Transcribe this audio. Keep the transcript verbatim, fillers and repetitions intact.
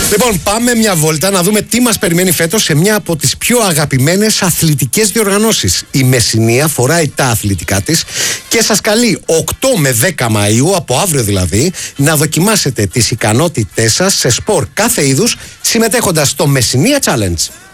Λοιπόν, πάμε μια βόλτα να δούμε τι μας περιμένει φέτος σε μια από τις πιο αγαπημένες αθλητικές διοργανώσεις. Η Μεσσηνία φοράει τα αθλητικά της και σας καλεί οκτώ με δέκα Μαΐου, από αύριο δηλαδή, να δοκιμάσετε τις ικανότητές σας σε σπορ κάθε είδους συμμετέχοντας στο Μεσσηνία Challenge.